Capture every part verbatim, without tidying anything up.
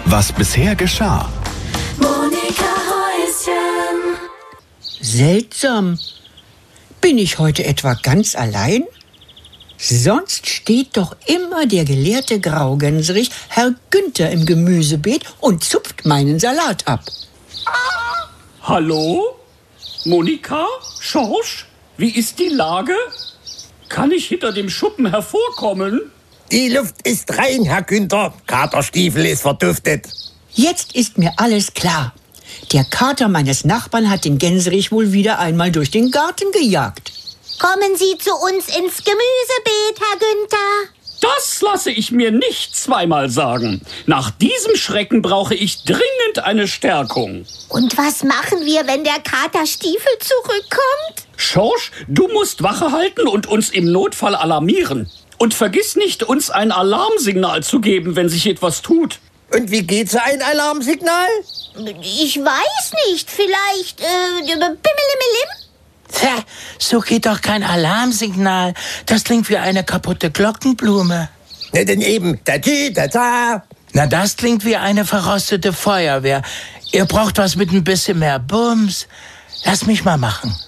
Was bisher geschah. Monika Häuschen. Seltsam. Bin ich heute etwa ganz allein? Sonst steht doch immer der gelehrte Graugänserich, Herr Günther, im Gemüsebeet und zupft meinen Salat ab. Hallo? Monika? Schorsch? Wie ist die Lage? Kann ich hinter dem Schuppen hervorkommen? Die Luft ist rein, Herr Günther. Katerstiefel ist verduftet. Jetzt ist mir alles klar. Der Kater meines Nachbarn hat den Gänserich wohl wieder einmal durch den Garten gejagt. Kommen Sie zu uns ins Gemüsebeet, Herr Günther. Das lasse ich mir nicht zweimal sagen. Nach diesem Schrecken brauche ich dringend eine Stärkung. Und was machen wir, wenn der Katerstiefel zurückkommt? Schorsch, du musst Wache halten und uns im Notfall alarmieren. Und vergiss nicht, uns ein Alarmsignal zu geben, wenn sich etwas tut. Und wie geht so ein Alarmsignal? Ich weiß nicht, vielleicht äh, Bimmelimmelim? Tja, so geht doch kein Alarmsignal. Das klingt wie eine kaputte Glockenblume. Na denn eben, da-ti, da-da. Na, das klingt wie eine verrostete Feuerwehr. Ihr braucht was mit ein bisschen mehr Bums. Lass mich mal machen.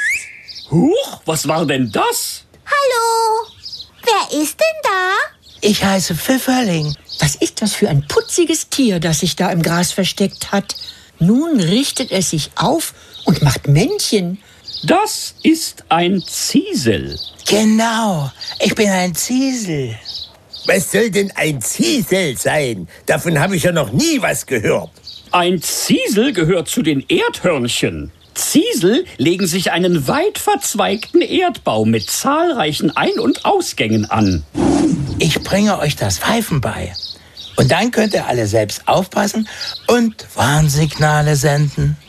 Huch, was war denn das? Hallo, wer ist denn da? Ich heiße Pfifferling. Was ist das für ein putziges Tier, das sich da im Gras versteckt hat? Nun richtet es sich auf und macht Männchen. Das ist ein Ziesel. Genau, ich bin ein Ziesel. Was soll denn ein Ziesel sein? Davon habe ich ja noch nie was gehört. Ein Ziesel gehört zu den Erdhörnchen. Ziesel legen sich einen weit verzweigten Erdbau mit zahlreichen Ein- und Ausgängen an. Ich bringe euch das Pfeifen bei. Und dann könnt ihr alle selbst aufpassen und Warnsignale senden.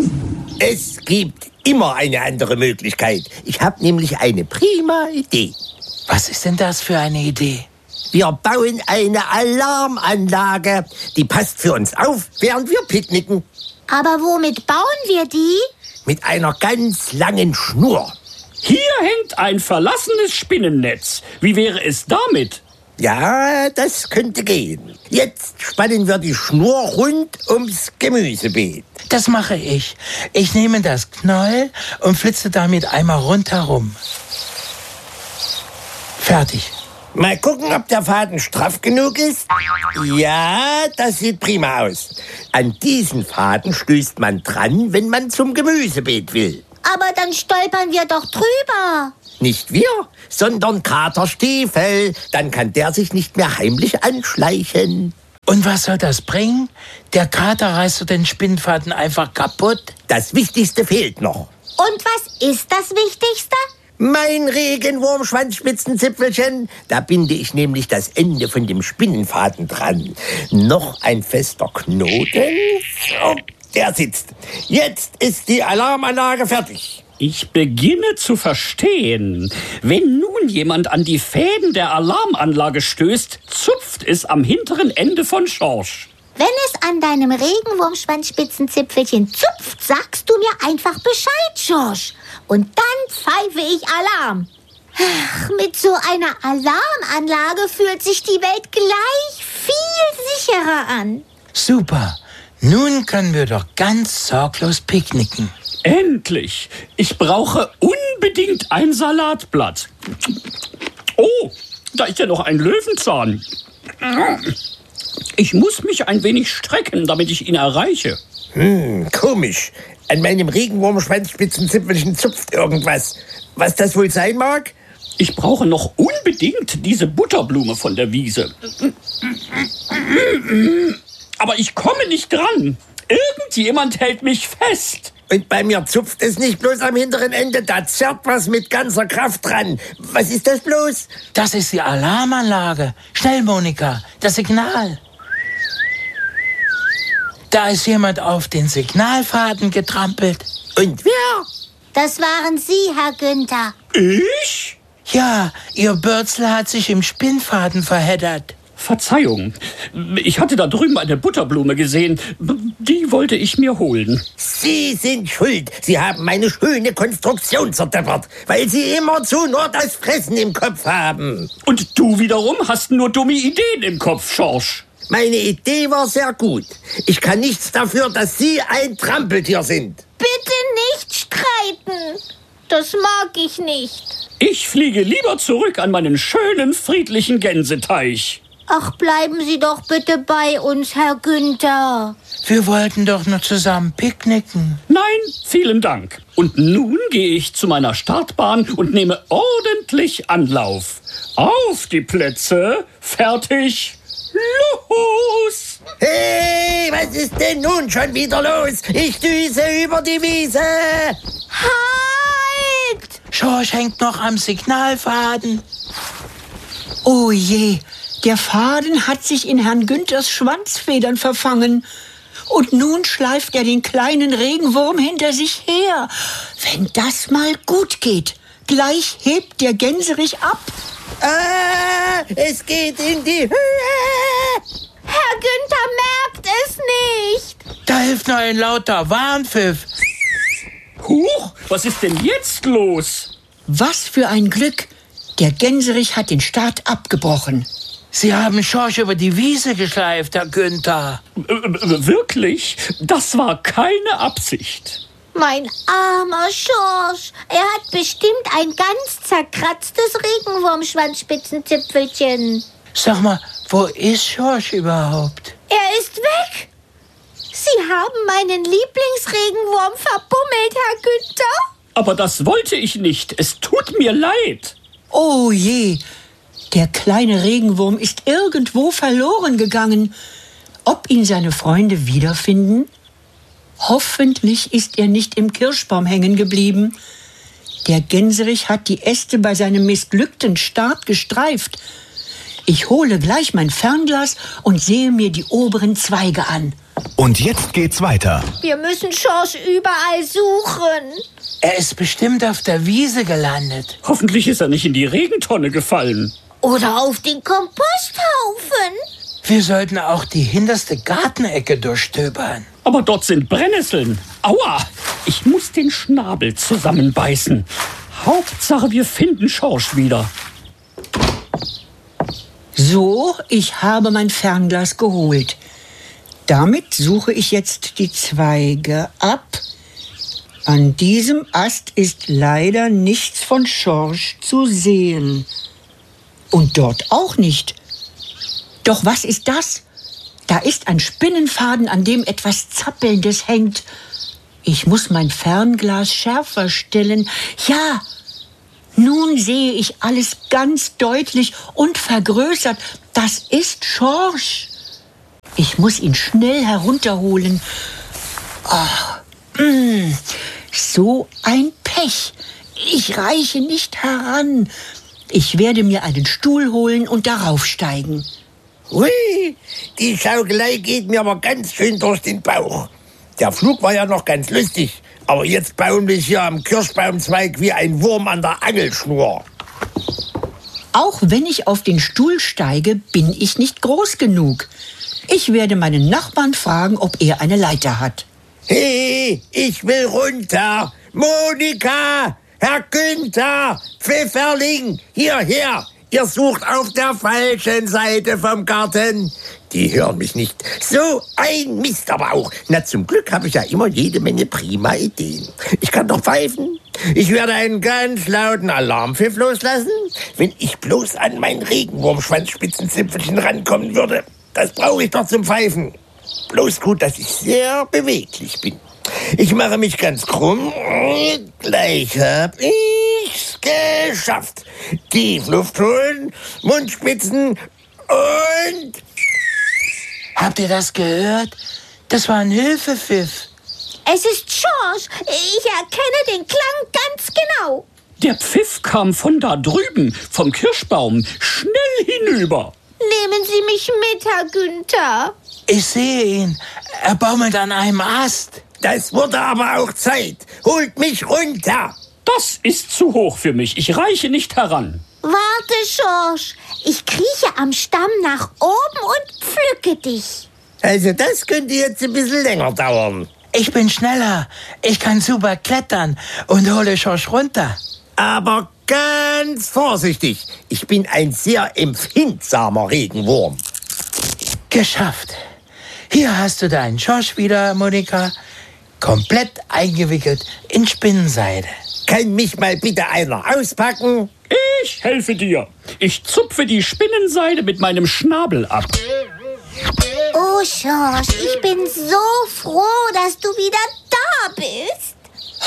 Es gibt immer eine andere Möglichkeit. Ich habe nämlich eine prima Idee. Was ist denn das für eine Idee? Wir bauen eine Alarmanlage. Die passt für uns auf, während wir picknicken. Aber womit bauen wir die? Mit einer ganz langen Schnur. Hier hängt ein verlassenes Spinnennetz. Wie wäre es damit? Ja, das könnte gehen. Jetzt spannen wir die Schnur rund ums Gemüsebeet. Das mache ich. Ich nehme das Knäuel und flitze damit einmal rundherum. Fertig. Mal gucken, ob der Faden straff genug ist. Ja, das sieht prima aus. An diesen Faden stößt man dran, wenn man zum Gemüsebeet will. Aber dann stolpern wir doch drüber. Nicht wir, sondern Katerstiefel. Dann kann der sich nicht mehr heimlich anschleichen. Und was soll das bringen? Der Kater reißt so den Spinnfaden einfach kaputt. Das Wichtigste fehlt noch. Und was ist das Wichtigste? Mein Regenwurmschwanzspitzenzipfelchen. Da binde ich nämlich das Ende von dem Spinnenfaden dran. Noch ein fester Knoten. So, der sitzt. Jetzt ist die Alarmanlage fertig. Ich beginne zu verstehen. Wenn nun jemand an die Fäden der Alarmanlage stößt, zupft es am hinteren Ende von Schorsch. Wenn es an deinem Regenwurmschwanzspitzenzipfelchen zupft, sagst du mir einfach Bescheid, Schorsch. Und dann pfeife ich Alarm. Ach, mit so einer Alarmanlage fühlt sich die Welt gleich viel sicherer an. Super. Nun können wir doch ganz sorglos picknicken. Endlich! Ich brauche unbedingt ein Salatblatt. Oh, da ist ja noch ein Löwenzahn. Ich muss mich ein wenig strecken, damit ich ihn erreiche. Hm, komisch. An meinem Regenwurmschwanzspitzenzipfelchen zupft irgendwas. Was das wohl sein mag? Ich brauche noch unbedingt diese Butterblume von der Wiese. Aber ich komme nicht dran. Irgendjemand hält mich fest. Und bei mir zupft es nicht bloß am hinteren Ende, da zerrt was mit ganzer Kraft dran. Was ist das bloß? Das ist die Alarmanlage. Schnell, Monika, das Signal. Da ist jemand auf den Signalfaden getrampelt. Und wer? Das waren Sie, Herr Günther. Ich? Ja, Ihr Bürzel hat sich im Spinnfaden verheddert. Verzeihung, ich hatte da drüben eine Butterblume gesehen. Die wollte ich mir holen. Sie sind schuld. Sie haben meine schöne Konstruktion zerdeppert, weil Sie immerzu nur das Fressen im Kopf haben. Und du wiederum hast nur dumme Ideen im Kopf, Schorsch. Meine Idee war sehr gut. Ich kann nichts dafür, dass Sie ein Trampeltier sind. Bitte nicht streiten. Das mag ich nicht. Ich fliege lieber zurück an meinen schönen, friedlichen Gänseteich. Ach, bleiben Sie doch bitte bei uns, Herr Günther. Wir wollten doch nur zusammen picknicken. Nein, vielen Dank. Und nun gehe ich zu meiner Startbahn und nehme ordentlich Anlauf. Auf die Plätze, fertig, los! Hey, was ist denn nun schon wieder los? Ich düse über die Wiese. Halt! Schorsch hängt noch am Signalfaden. Oh je, der Faden hat sich in Herrn Günthers Schwanzfedern verfangen. Und nun schleift er den kleinen Regenwurm hinter sich her. Wenn das mal gut geht, gleich hebt der Gänserich ab. Ah, es geht in die Höhe. Herr Günther merkt es nicht. Da hilft nur ein lauter Warnpfiff. Huch, was ist denn jetzt los? Was für ein Glück! Der Gänserich hat den Start abgebrochen. Sie haben Schorsch über die Wiese geschleift, Herr Günther. Äh, äh, wirklich? Das war keine Absicht. Mein armer Schorsch. Er hat bestimmt ein ganz zerkratztes Regenwurmschwanzspitzenzipfelchen. Sag mal, wo ist Schorsch überhaupt? Er ist weg. Sie haben meinen Lieblingsregenwurm verbummelt, Herr Günther. Aber das wollte ich nicht. Es tut mir leid. Oh je, der kleine Regenwurm ist irgendwo verloren gegangen. Ob ihn seine Freunde wiederfinden? Hoffentlich ist er nicht im Kirschbaum hängen geblieben. Der Gänserich hat die Äste bei seinem missglückten Start gestreift. Ich hole gleich mein Fernglas und sehe mir die oberen Zweige an. Und jetzt geht's weiter. Wir müssen Schorsch überall suchen. Er ist bestimmt auf der Wiese gelandet. Hoffentlich ist er nicht in die Regentonne gefallen. Oder auf den Komposthaufen. Wir sollten auch die hinterste Gartenecke durchstöbern. Aber dort sind Brennnesseln. Aua! Ich muss den Schnabel zusammenbeißen. Hauptsache, wir finden Schorsch wieder. So, ich habe mein Fernglas geholt. Damit suche ich jetzt die Zweige ab. An diesem Ast ist leider nichts von Schorsch zu sehen. Und dort auch nicht. Doch was ist das? Da ist ein Spinnenfaden, an dem etwas Zappelndes hängt. Ich muss mein Fernglas schärfer stellen. Ja, nun sehe ich alles ganz deutlich und vergrößert. Das ist Schorsch. Ich muss ihn schnell herunterholen. Ach, mh, so ein Pech. Ich reiche nicht heran. Ich werde mir einen Stuhl holen und darauf steigen. Hui, die Schaukelei geht mir aber ganz schön durch den Bauch. Der Flug war ja noch ganz lustig, aber jetzt baumle ich hier am Kirschbaumzweig wie ein Wurm an der Angelschnur. Auch wenn ich auf den Stuhl steige, bin ich nicht groß genug. Ich werde meinen Nachbarn fragen, ob er eine Leiter hat. Hey, ich will runter. Monika, Herr Günther, Pfifferling, hierher. Ihr sucht auf der falschen Seite vom Garten. Die hören mich nicht. So ein Mist aber auch. Na, zum Glück habe ich ja immer jede Menge prima Ideen. Ich kann doch pfeifen. Ich werde einen ganz lauten Alarmpfiff loslassen, wenn ich bloß an mein Regenwurmschwanzspitzenzipfelchen rankommen würde. Das brauche ich doch zum Pfeifen. Bloß gut, dass ich sehr beweglich bin. Ich mache mich ganz krumm. Gleich hab ich's geschafft. Tief Luft holen, Mundspitzen und... Habt ihr das gehört? Das war ein Hilfepfiff. Es ist Schorsch. Ich erkenne den Klang ganz genau. Der Pfiff kam von da drüben, vom Kirschbaum, schnell hinüber. Nehmen Sie mich mit, Herr Günther. Ich sehe ihn. Er baumelt an einem Ast. Das wurde aber auch Zeit. Holt mich runter. Das ist zu hoch für mich. Ich reiche nicht heran. Warte, Schorsch. Ich krieche am Stamm nach oben und pflücke dich. Also das könnte jetzt ein bisschen länger dauern. Ich bin schneller. Ich kann super klettern und hole Schorsch runter. Aber ganz vorsichtig. Ich bin ein sehr empfindsamer Regenwurm. Geschafft. Hier hast du deinen Schorsch wieder, Monika. Komplett eingewickelt in Spinnenseide. Kann mich mal bitte einer auspacken? Ich helfe dir. Ich zupfe die Spinnenseide mit meinem Schnabel ab. Oh, Schorsch, ich bin so froh, dass du wieder da bist.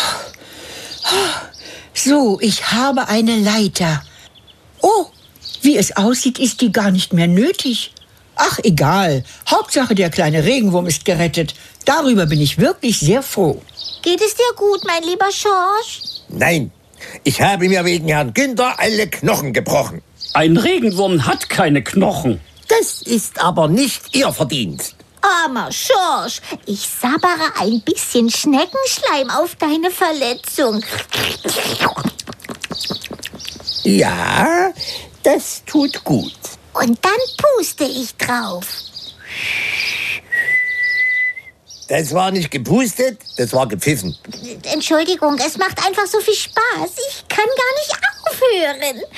So, ich habe eine Leiter. Oh, wie es aussieht, ist die gar nicht mehr nötig. Ach, egal. Hauptsache, der kleine Regenwurm ist gerettet. Darüber bin ich wirklich sehr froh. Geht es dir gut, mein lieber Schorsch? Nein, ich habe mir wegen Herrn Günther alle Knochen gebrochen. Ein Regenwurm hat keine Knochen. Das ist aber nicht Ihr Verdienst. Armer Schorsch, ich sabbere ein bisschen Schneckenschleim auf deine Verletzung. Ja, das tut gut. Und dann puste ich drauf. Das war nicht gepustet, das war gepfiffen. Entschuldigung, es macht einfach so viel Spaß. Ich kann gar nicht aufhören.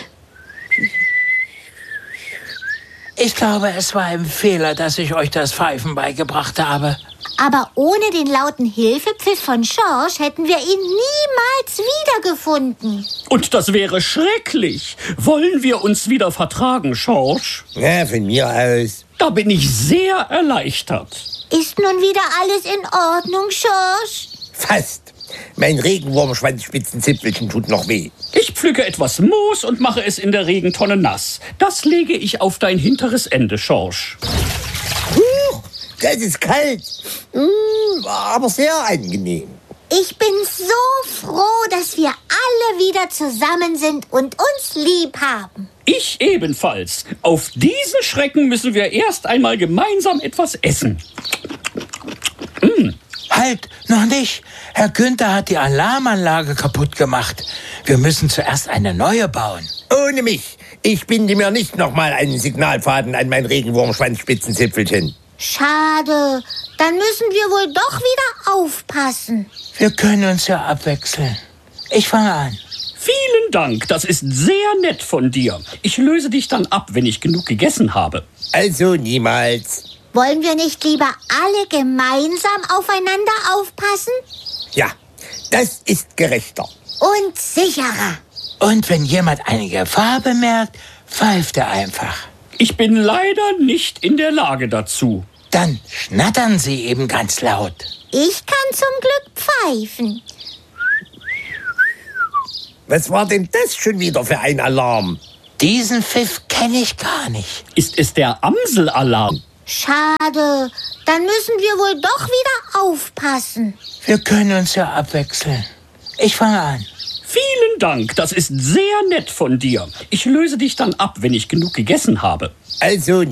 Ich glaube, es war ein Fehler, dass ich euch das Pfeifen beigebracht habe. Aber ohne den lauten Hilfepfiff von Schorsch hätten wir ihn niemals wiedergefunden. Und das wäre schrecklich. Wollen wir uns wieder vertragen, Schorsch? Ja, von mir aus. Da bin ich sehr erleichtert. Ist nun wieder alles in Ordnung, Schorsch? Fast. Mein Regenwurmschwanzspitzenzipfelchen tut noch weh. Ich pflücke etwas Moos und mache es in der Regentonne nass. Das lege ich auf dein hinteres Ende, Schorsch. Huch, das ist kalt. Mm, aber sehr angenehm. Ich bin so froh, dass wir alle wieder zusammen sind und uns lieb haben. Ich ebenfalls. Auf diesen Schrecken müssen wir erst einmal gemeinsam etwas essen. Mm. Halt, noch nicht. Herr Günther hat die Alarmanlage kaputt gemacht. Wir müssen zuerst eine neue bauen. Ohne mich. Ich binde mir nicht nochmal einen Signalfaden an mein Regenwurmschwanzspitzenzipfelchen. Schade. Dann müssen wir wohl doch wieder aufpassen. Wir können uns ja abwechseln. Ich fange an. Vielen Dank, das ist sehr nett von dir. Ich löse dich dann ab, wenn ich genug gegessen habe. Also niemals. Wollen wir nicht lieber alle gemeinsam aufeinander aufpassen? Ja, das ist gerechter. Und sicherer. Und wenn jemand eine Gefahr bemerkt, pfeift er einfach. Ich bin leider nicht in der Lage dazu. Dann schnattern Sie eben ganz laut. Ich kann zum Glück pfeifen. Was war denn das schon wieder für ein Alarm? Diesen Pfiff kenne ich gar nicht. Ist es der Amselalarm? Schade. Dann müssen wir wohl doch wieder aufpassen. Wir können uns ja abwechseln. Ich fange an. Vielen Dank, das ist sehr nett von dir. Ich löse dich dann ab, wenn ich genug gegessen habe. Also